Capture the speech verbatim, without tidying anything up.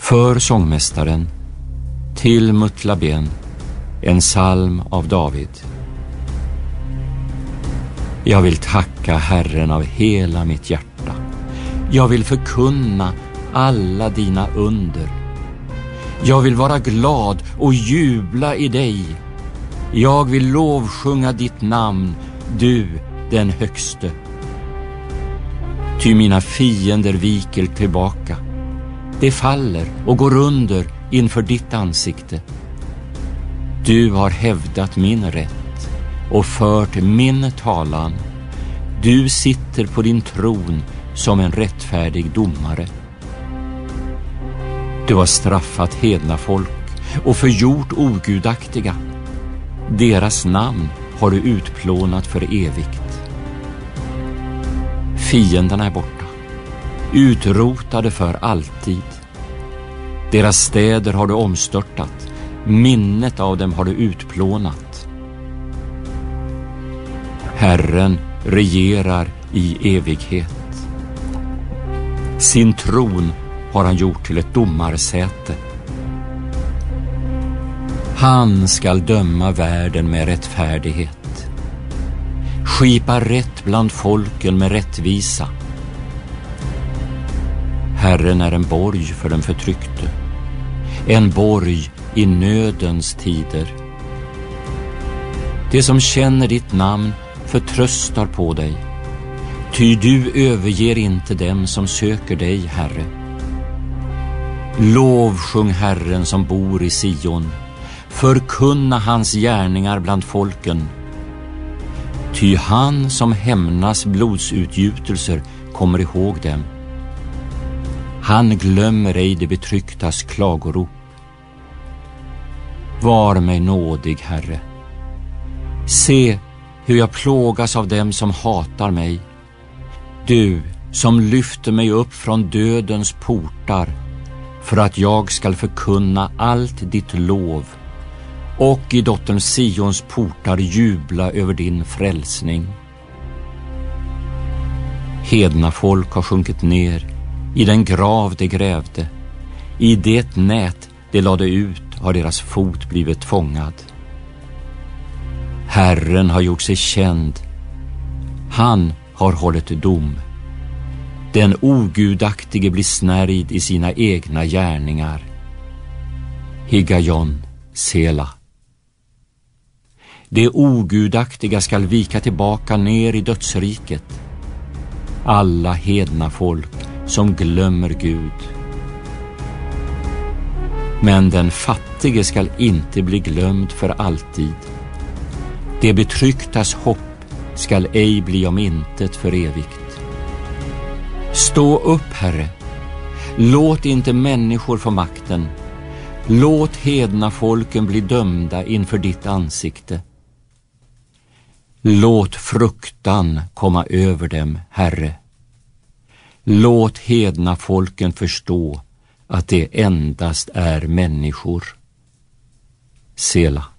För sångmästaren, till Mutlaben, en psalm av David. Jag vill tacka Herren av hela mitt hjärta. Jag vill förkunna alla dina under. Jag vill vara glad och jubla i dig. Jag vill lovsjunga ditt namn, du den högste. Ty mina fiender viker tillbaka. De faller och går under inför ditt ansikte. Du har hävdat min rätt och fört min talan. Du sitter på din tron som en rättfärdig domare. Du har straffat hedna folk och förgjort ogudaktiga. Deras namn har du utplånat för evigt. Fienderna är borta, utrotade för alltid. Deras städer har du omstörtat, minnet av dem har du utplånat. Herren regerar i evighet. Sin tron har han gjort till ett domarsäte. Han skall döma världen med rättfärdighet, skipa rätt bland folken med rättvisa. Herren är en borg för den förtryckte, en borg i nödens tider. Det som känner ditt namn förtröstar på dig, ty du överger inte dem som söker dig, Herre. Lovsjung Herren som bor i Sion, förkunna hans gärningar bland folken. Ty han som hämnas blodsutgjutelser kommer ihåg dem. Han glömmer ej det betrycktas klagorop. Var mig nådig, Herre. Se hur jag plågas av dem som hatar mig. Du som lyfter mig upp från dödens portar, för att jag skall förkunna allt ditt lov och i dottern Sions portar jubla över din frälsning. Hedna folk har sjunkit ner i den grav de grävde. I det nät de lade ut har deras fot blivit fångad. Herren har gjort sig känd. Han har hållit dom. Den ogudaktige blir snärjd i sina egna gärningar. Higajon, Sela. Det ogudaktiga skall vika tillbaka ner i dödsriket. Alla hedna folk som glömmer Gud. Men den fattige skall inte bli glömd för alltid. Det betrycktas hopp skall ej bli om intet för evigt. Stå upp, Herre. Låt inte människor få makten. Låt hedna folken bli dömda inför ditt ansikte. Låt fruktan komma över dem, Herre. Låt hedna folken förstå att det endast är människor. Sela.